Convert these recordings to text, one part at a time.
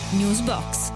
Newsbox.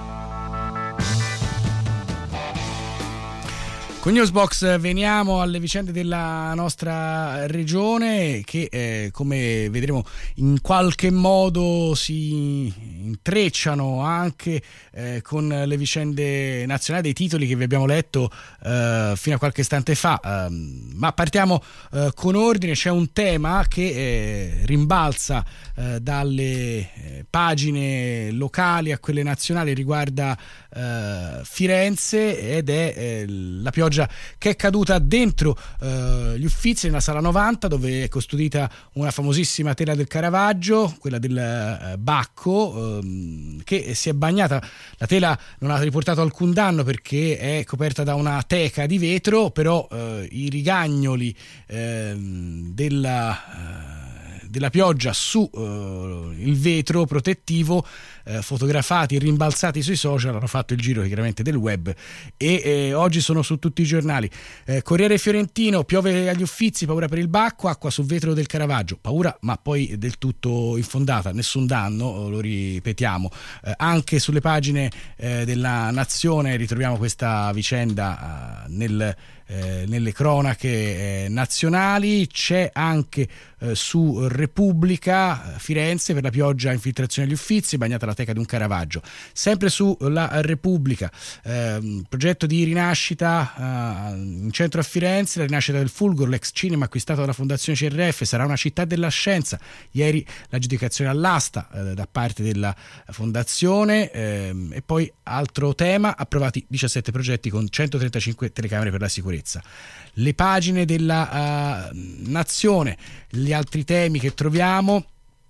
Con Newsbox veniamo alle vicende della nostra regione che come vedremo in qualche modo si intrecciano anche con le vicende nazionali, dei titoli che vi abbiamo letto fino a qualche istante fa, ma partiamo con ordine. C'è un tema che rimbalza dalle pagine locali a quelle nazionali, riguarda Firenze ed è la pioggia che è caduta dentro gli Uffizi, nella sala 90, dove è custodita una famosissima tela del Caravaggio, quella del Bacco, che si è bagnata. La tela non ha riportato alcun danno perché è coperta da una teca di vetro, però i rigagnoli della pioggia su il vetro protettivo, fotografati e rimbalzati sui social, hanno fatto il giro chiaramente del web e oggi sono su tutti i giornali. Corriere Fiorentino: piove agli Uffizi, paura per il Bacco, acqua sul vetro del Caravaggio. Paura, ma poi del tutto infondata, nessun danno, lo ripetiamo. Anche sulle pagine della Nazione ritroviamo questa vicenda nelle cronache nazionali. C'è anche su Repubblica Firenze: per la pioggia, infiltrazione agli Uffizi, bagnata la teca di un Caravaggio. Sempre sulla Repubblica, progetto di rinascita in centro a Firenze, la rinascita del Fulgor, l'ex cinema acquistato dalla Fondazione CRF, sarà una città della scienza. Ieri l'aggiudicazione all'asta da parte della Fondazione, e poi altro tema: approvati 17 progetti con 135 telecamere per la sicurezza. Le pagine della Nazione, gli altri temi che troviamo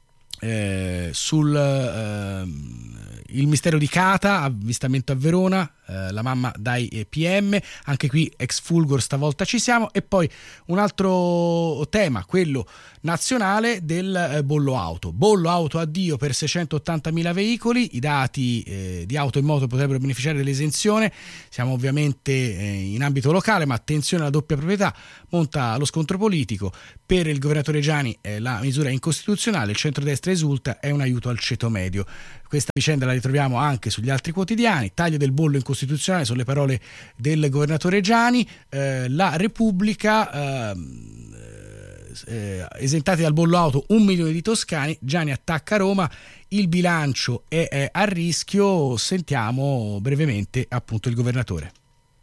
sul il mistero di Cata, avvistamento a Verona, la mamma dai PM, anche qui ex Fulgor, stavolta ci siamo. E poi un altro tema, quello nazionale del bollo auto addio per 680.000 veicoli. I dati di auto e moto potrebbero beneficiare dell'esenzione. Siamo ovviamente in ambito locale, ma attenzione alla doppia proprietà. Monta lo scontro politico. Per il governatore Giani la misura è incostituzionale, il centrodestra esulta, è un aiuto al ceto medio. Questa vicenda la ritroviamo anche sugli altri quotidiani. Taglio del bollo incostituzionale, sono le parole del governatore Giani. La Repubblica: esentati dal bollo auto 1 milione di toscani, Giani attacca Roma, il bilancio è a rischio. Sentiamo brevemente appunto il governatore.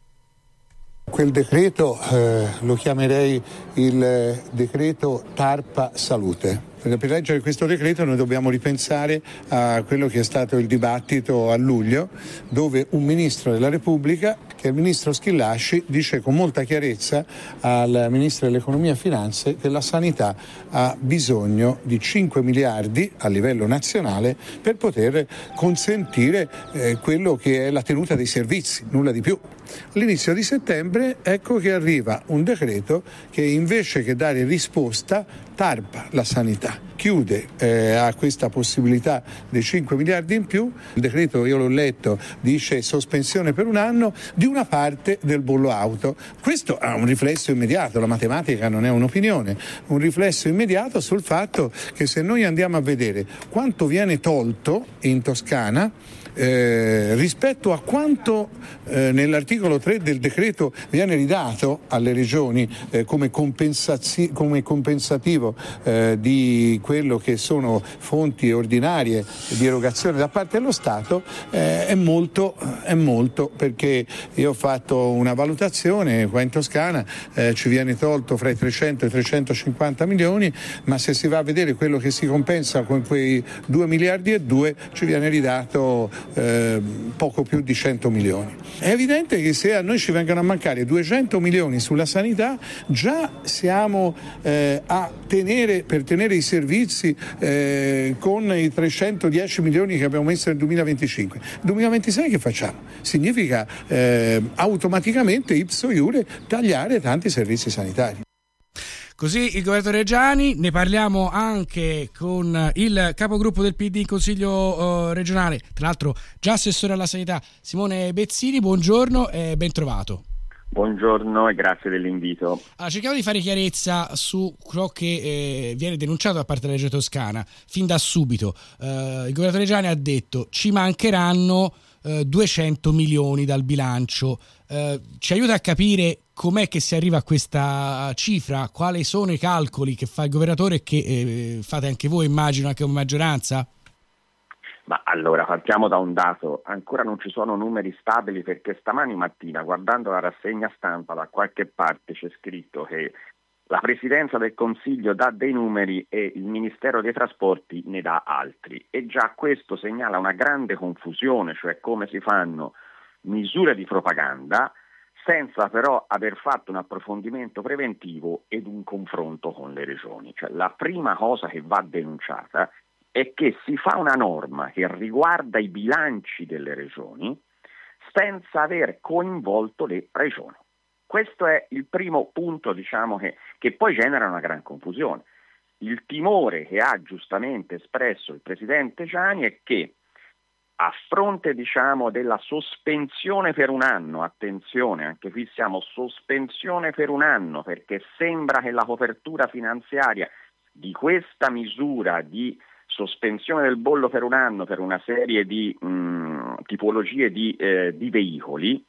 Quel decreto lo chiamerei il decreto Tarpa Salute. Per leggere questo decreto noi dobbiamo ripensare a quello che è stato il dibattito a luglio, dove un ministro della Repubblica, che è il ministro Schillaci, dice con molta chiarezza al ministro dell'Economia e Finanze che la sanità ha bisogno di 5 miliardi a livello nazionale per poter consentire quello che è la tenuta dei servizi, nulla di più. All'inizio di settembre ecco che arriva un decreto che invece che dare risposta tarpa la sanità, chiude a questa possibilità dei 5 miliardi in più. Il decreto, io l'ho letto, dice sospensione per un anno di una parte del bollo auto. Questo ha un riflesso immediato, la matematica non è un'opinione, un riflesso immediato sul fatto che se noi andiamo a vedere quanto viene tolto in Toscana rispetto a quanto nell'articolo 3 del decreto viene ridato alle regioni come compensativo di quello che sono fonti ordinarie di erogazione da parte dello Stato, è molto, perché io ho fatto una valutazione qua in Toscana, ci viene tolto fra i 300 e i 350 milioni, ma se si va a vedere quello che si compensa con quei 2 miliardi e 2 ci viene ridato poco più di 100 milioni. È evidente che se a noi ci vengono a mancare 200 milioni sulla sanità, già siamo per tenere i servizi con i 310 milioni che abbiamo messo nel 2025. 2026 che facciamo? Significa automaticamente ipso iure tagliare tanti servizi sanitari. Così il governatore Giani. Ne parliamo anche con il capogruppo del PD in Consiglio regionale, tra l'altro già assessore alla sanità, Simone Bezzini. Buongiorno e ben trovato. Buongiorno e grazie dell'invito. Cerchiamo di fare chiarezza su ciò che viene denunciato da parte della Regione Toscana fin da subito. Il governatore Giani ha detto ci mancheranno 200 milioni dal bilancio. Ci aiuta a capire com'è che si arriva a questa cifra? Quali sono i calcoli che fa il governatore e che fate anche voi, immagino, anche come maggioranza? Ma allora partiamo da un dato: ancora non ci sono numeri stabili, perché stamani mattina, guardando la rassegna stampa, da qualche parte c'è scritto che la Presidenza del Consiglio dà dei numeri e il Ministero dei Trasporti ne dà altri, e già questo segnala una grande confusione, cioè come si fanno misure di propaganda senza però aver fatto un approfondimento preventivo ed un confronto con le regioni. Cioè, la prima cosa che va denunciata è che si fa una norma che riguarda i bilanci delle regioni senza aver coinvolto le regioni. Questo è il primo punto, diciamo, che poi genera una gran confusione. Il timore che ha giustamente espresso il Presidente Giani è che a fronte, diciamo, della sospensione per un anno, attenzione, anche qui siamo sospensione per un anno, perché sembra che la copertura finanziaria di questa misura di sospensione del bollo per un anno per una serie di tipologie di veicoli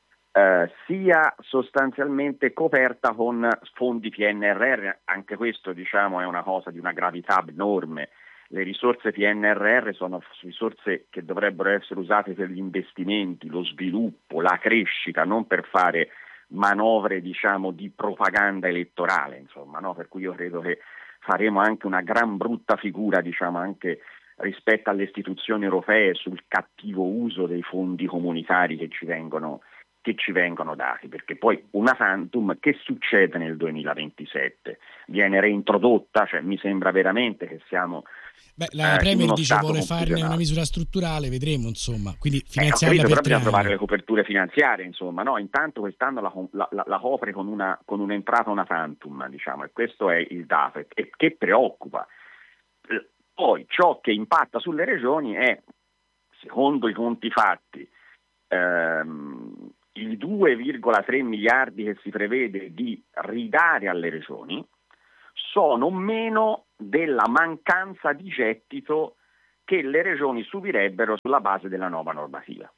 sia sostanzialmente coperta con fondi PNRR. Anche questo, diciamo, è una cosa di una gravità enorme. Le risorse PNRR sono risorse che dovrebbero essere usate per gli investimenti, lo sviluppo, la crescita, non per fare manovre, diciamo, di propaganda elettorale, insomma, no? Per cui io credo che faremo anche una gran brutta figura, diciamo, anche rispetto alle istituzioni europee sul cattivo uso dei fondi comunitari che ci vengono dati, perché poi una tantum, che succede nel 2027? Viene reintrodotta? Cioè, mi sembra veramente che siamo la Premier dice vuole farne una misura strutturale, vedremo, insomma, quindi finanziarla per 3 anni. Trovare le coperture finanziarie, insomma, no? Intanto quest'anno la copre con un'entrata una tantum, diciamo, e questo è il dato e che preoccupa. Poi ciò che impatta sulle regioni è, secondo i conti fatti, i 2,3 miliardi che si prevede di ridare alle regioni sono meno della mancanza di gettito che le regioni subirebbero sulla base della nuova normativa.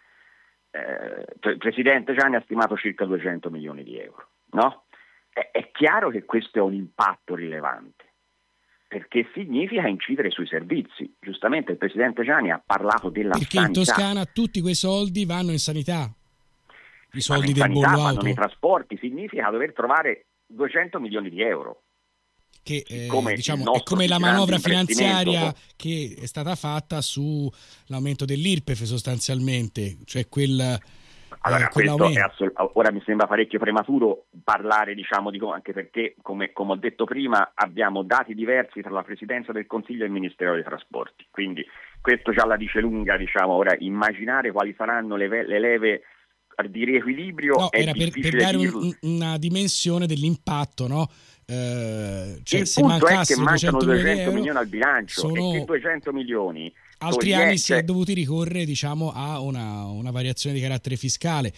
Il Presidente Giani ha stimato circa 200 milioni di euro, no? È chiaro che questo è un impatto rilevante, perché significa incidere sui servizi. Giustamente il Presidente Giani ha parlato della sanità. Perché in Toscana tutti quei soldi vanno in sanità. I soldi del sanità, bollo auto vanno nei trasporti, significa dover trovare 200 milioni di euro. Che diciamo, è come la manovra finanziaria che è stata fatta sull'aumento dell'IRPEF sostanzialmente, cioè allora questo ora mi sembra parecchio prematuro parlare, diciamo, anche perché come ho detto prima abbiamo dati diversi tra la Presidenza del Consiglio e il Ministero dei Trasporti, quindi questo già la dice lunga, diciamo. Ora immaginare quali saranno le leve di riequilibrio è era per dare una dimensione dell'impatto, no? Cioè, il punto è che mancano 200 milioni al bilancio e che 200 milioni altri anni si è dovuti ricorrere, diciamo, a una variazione di carattere fiscale.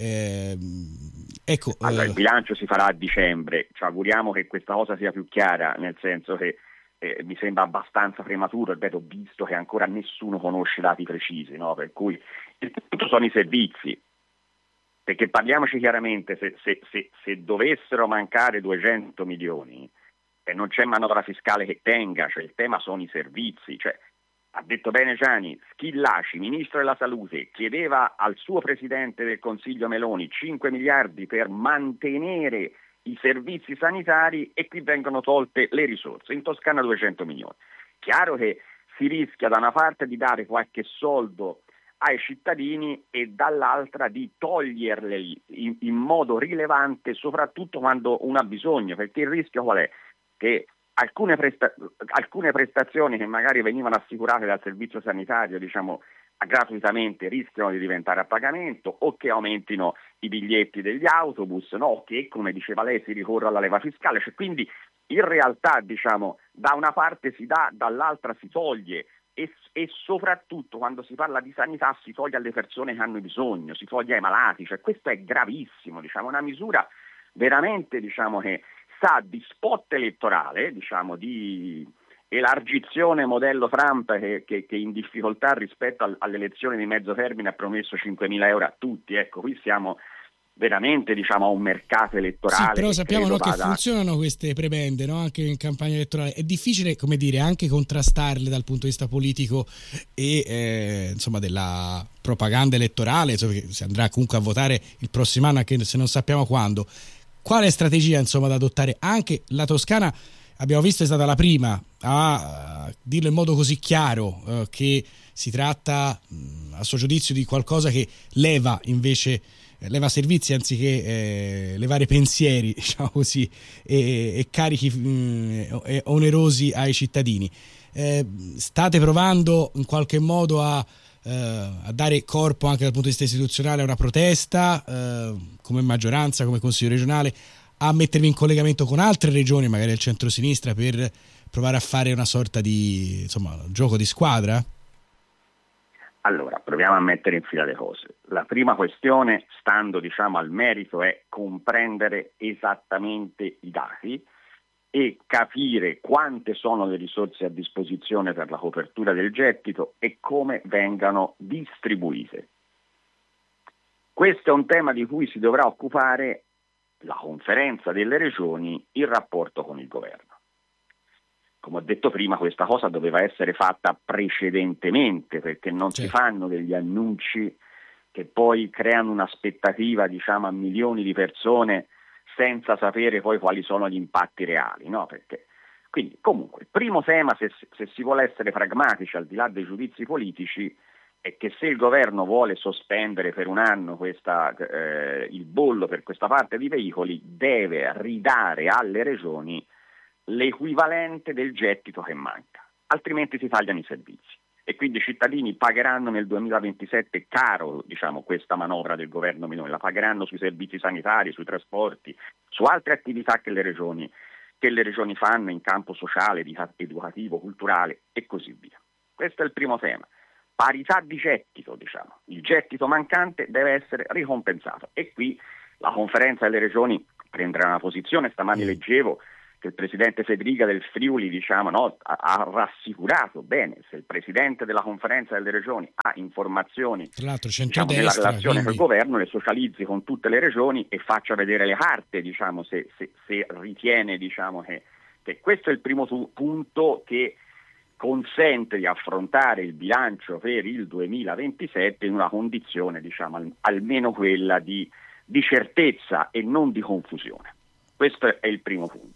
Allora, il bilancio si farà a dicembre, ci auguriamo che questa cosa sia più chiara, nel senso che mi sembra abbastanza prematuro, ripeto, visto che ancora nessuno conosce dati precisi, no? Per cui il punto sono i servizi. Perché parliamoci chiaramente, se dovessero mancare 200 milioni e non c'è manovra fiscale che tenga, cioè il tema sono i servizi. Cioè, ha detto bene Giani, Schillaci, Ministro della Salute, chiedeva al suo Presidente del Consiglio Meloni 5 miliardi per mantenere i servizi sanitari e qui vengono tolte le risorse. In Toscana 200 milioni. Chiaro che si rischia da una parte di dare qualche soldo ai cittadini e dall'altra di toglierli in modo rilevante, soprattutto quando uno ha bisogno, perché il rischio qual è? Che alcune prestazioni che magari venivano assicurate dal servizio sanitario, diciamo, gratuitamente, rischiano di diventare a pagamento, o che aumentino i biglietti degli autobus, no? Che, come diceva lei, si ricorre alla leva fiscale, cioè, quindi in realtà, diciamo, da una parte si dà, dall'altra si toglie. e soprattutto quando si parla di sanità si toglie alle persone che hanno bisogno, si toglie ai malati, cioè questo è gravissimo, diciamo, una misura veramente, diciamo, che sa di spot elettorale, diciamo, di elargizione modello Trump che in difficoltà rispetto all'elezione di mezzo termine ha promesso 5.000 euro a tutti. Ecco, qui siamo veramente, diciamo, a un mercato elettorale. Sì, però sappiamo, no, che vada... funzionano queste prebende, no? Anche in campagna elettorale. È difficile, come dire, anche contrastarle dal punto di vista politico e insomma della propaganda elettorale, insomma, che si andrà comunque a votare il prossimo anno, anche se non sappiamo quando. Quale strategia, insomma, da adottare? Anche la Toscana, abbiamo visto, è stata la prima a dirlo in modo così chiaro, che si tratta, a suo giudizio, di qualcosa che leva servizi anziché levare pensieri, diciamo così, e carichi onerosi ai cittadini. State provando in qualche modo a dare corpo anche dal punto di vista istituzionale a una protesta, come maggioranza, come Consiglio regionale, a mettervi in collegamento con altre regioni, magari al centro-sinistra, per provare a fare una sorta di, insomma, gioco di squadra? Allora, proviamo a mettere in fila le cose. La prima questione, stando, diciamo, al merito, è comprendere esattamente i dati e capire quante sono le risorse a disposizione per la copertura del gettito e come vengano distribuite. Questo è un tema di cui si dovrà occupare la conferenza delle regioni in rapporto con il governo. Come ho detto prima, questa cosa doveva essere fatta precedentemente, perché non si fanno degli annunci che poi creano un'aspettativa, diciamo, a milioni di persone senza sapere poi quali sono gli impatti reali, no? Perché, quindi, comunque, il primo tema, se si vuole essere pragmatici al di là dei giudizi politici, è che se il governo vuole sospendere per un anno il bollo per questa parte di veicoli, deve ridare alle regioni l'equivalente del gettito che manca, altrimenti si tagliano i servizi e quindi i cittadini pagheranno nel 2027 caro, diciamo, questa manovra del governo Meloni, la pagheranno sui servizi sanitari, sui trasporti, su altre attività che le regioni fanno in campo sociale, educativo, culturale e così via. Questo è il primo tema. Parità di gettito, diciamo, il gettito mancante deve essere ricompensato e qui la conferenza delle regioni prenderà una posizione. Stamani leggevo che il presidente Federica del Friuli, diciamo, no, ha rassicurato bene, se il presidente della conferenza delle regioni ha informazioni, diciamo, nella relazione col governo, le socializzi con tutte le regioni e faccia vedere le carte, diciamo, se ritiene, diciamo, che questo è il primo punto che consente di affrontare il bilancio per il 2027 in una condizione, diciamo, almeno quella di certezza e non di confusione. Questo è il primo punto.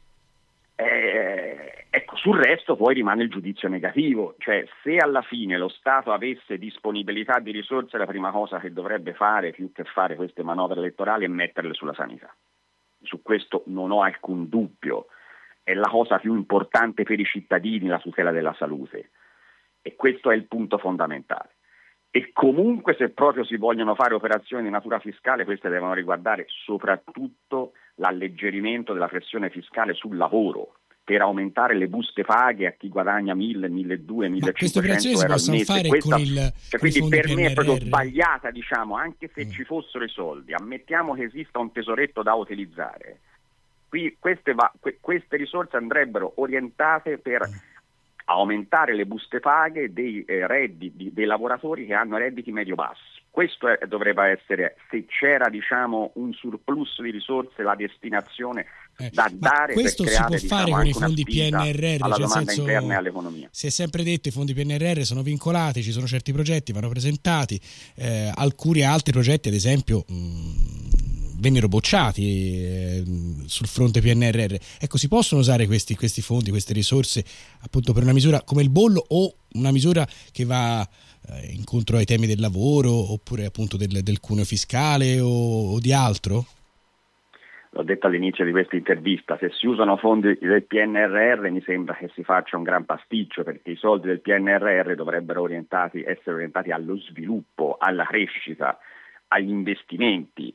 Ecco, sul resto poi rimane il giudizio negativo, cioè se alla fine lo Stato avesse disponibilità di risorse, la prima cosa che dovrebbe fare, più che fare queste manovre elettorali, è metterle sulla sanità. Su questo non ho alcun dubbio, è la cosa più importante per i cittadini, la tutela della salute, e questo è il punto fondamentale. E comunque, se proprio si vogliono fare operazioni di natura fiscale, queste devono riguardare soprattutto l'alleggerimento della pressione fiscale sul lavoro, per aumentare le buste paghe a chi guadagna 1.000, 1.200, 1.500 euro al mese. Fare con il quindi per me PNRR. è proprio sbagliata, diciamo, anche se ci fossero i soldi, ammettiamo che esista un tesoretto da utilizzare. Qui queste risorse andrebbero orientate per aumentare le buste paghe dei redditi dei lavoratori che hanno redditi medio-bassi. Questo dovrebbe essere, se c'era, diciamo, un surplus di risorse, la destinazione da dare per creare, si può fare, diciamo, con i fondi PNRR, alla domanda interna e all'economia. Si è sempre detto i fondi PNRR sono vincolati, ci sono certi progetti, vanno presentati, alcuni altri progetti, ad esempio, vennero bocciati sul fronte PNRR. Ecco, si possono usare questi fondi, queste risorse, appunto, per una misura come il bollo o una misura che va incontro ai temi del lavoro, oppure appunto del cuneo fiscale o di altro? L'ho detto all'inizio di questa intervista, se si usano fondi del PNRR mi sembra che si faccia un gran pasticcio, perché i soldi del PNRR dovrebbero essere orientati allo sviluppo, alla crescita, agli investimenti.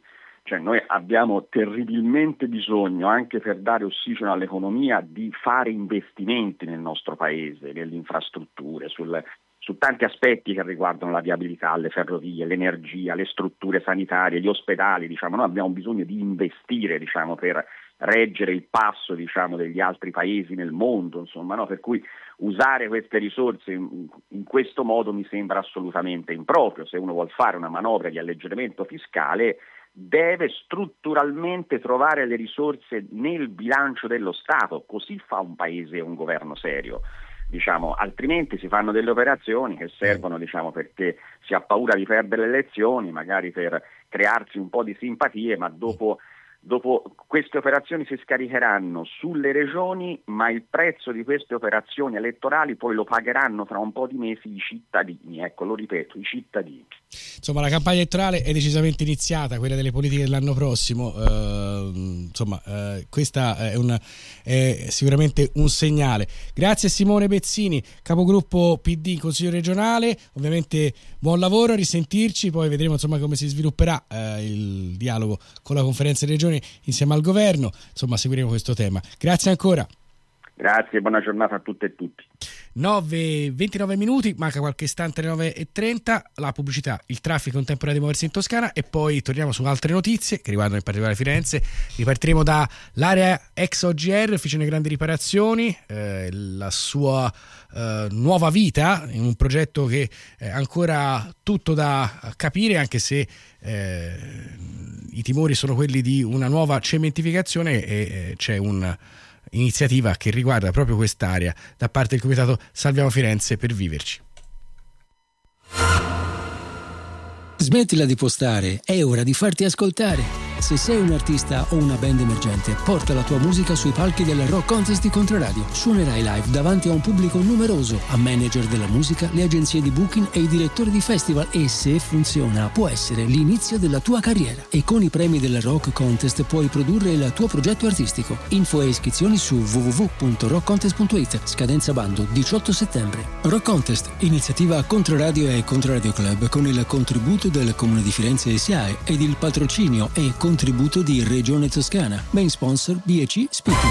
Cioè noi abbiamo terribilmente bisogno, anche per dare ossigeno all'economia, di fare investimenti nel nostro paese, nelle infrastrutture, su tanti aspetti che riguardano la viabilità, le ferrovie, l'energia, le strutture sanitarie, gli ospedali. Diciamo, noi abbiamo bisogno di investire, diciamo, per reggere il passo, diciamo, degli altri paesi nel mondo, insomma, no? Per cui usare queste risorse in questo modo mi sembra assolutamente improprio. Se uno vuol fare una manovra di alleggerimento fiscale, deve strutturalmente trovare le risorse nel bilancio dello Stato, così fa un paese e un governo serio. Diciamo, altrimenti si fanno delle operazioni che servono, diciamo, perché si ha paura di perdere le elezioni, magari per crearsi un po' di simpatie, ma dopo queste operazioni si scaricheranno sulle regioni, ma il prezzo di queste operazioni elettorali poi lo pagheranno fra un po' di mesi i cittadini, ecco, lo ripeto, i cittadini. Insomma, la campagna elettorale è decisamente iniziata, quella delle politiche dell'anno prossimo. Questa è sicuramente un segnale. Grazie a Simone Bezzini, capogruppo PD in Consiglio regionale. Ovviamente buon lavoro, a risentirci, poi vedremo, insomma, come si svilupperà il dialogo con la Conferenza delle Regioni insieme al governo. Insomma, seguiremo questo tema. Grazie ancora. Grazie, buona giornata a tutte e tutti. 9:29 minuti, manca qualche istante alle 9:30, la pubblicità, il traffico in tempo reale di muoversi in Toscana e poi torniamo su altre notizie che riguardano in particolare Firenze. Ripartiremo dall'area ex OGR, Officine Grandi Riparazioni, la sua nuova vita in un progetto che è ancora tutto da capire, anche se i timori sono quelli di una nuova cementificazione e c'è un'iniziativa che riguarda proprio quest'area da parte del Comitato Salviamo Firenze per Viverci. Smettila di postare, è ora di farti ascoltare. Se sei un artista o una band emergente, porta la tua musica sui palchi del Rock Contest di Controradio. Suonerai live davanti a un pubblico numeroso, a manager della musica, le agenzie di booking e i direttori di festival e, se funziona, può essere l'inizio della tua carriera. E con i premi del Rock Contest puoi produrre il tuo progetto artistico. Info e iscrizioni su www.rockcontest.it. Scadenza bando 18 settembre. Rock Contest, iniziativa Controradio e Controradio Club con il contributo del Comune di Firenze SIAE ed il patrocinio e contributo di Regione Toscana. Main sponsor BEC Speaking.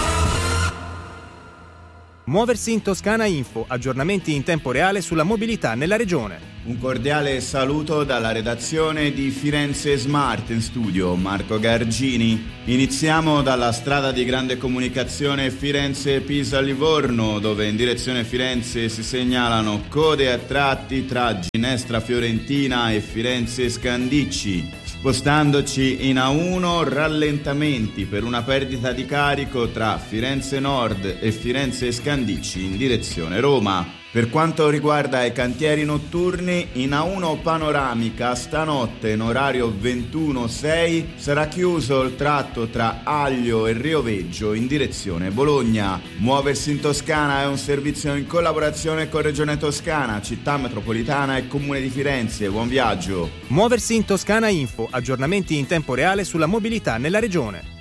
Muoversi in Toscana Info, aggiornamenti in tempo reale sulla mobilità nella regione. Un cordiale saluto dalla redazione di Firenze Smart, in studio Marco Gargini. Iniziamo dalla strada di grande comunicazione Firenze-Pisa-Livorno, dove in direzione Firenze si segnalano code a tratti tra Ginestra Fiorentina e Firenze Scandicci. Spostandoci in A1, rallentamenti per una perdita di carico tra Firenze Nord e Firenze Scandicci in direzione Roma. Per quanto riguarda i cantieri notturni, in A1 panoramica stanotte in orario 21:06 sarà chiuso il tratto tra Aglio e Rioveggio in direzione Bologna. Muoversi in Toscana è un servizio in collaborazione con Regione Toscana, Città Metropolitana e Comune di Firenze. Buon viaggio. Muoversi in Toscana Info, aggiornamenti in tempo reale sulla mobilità nella regione.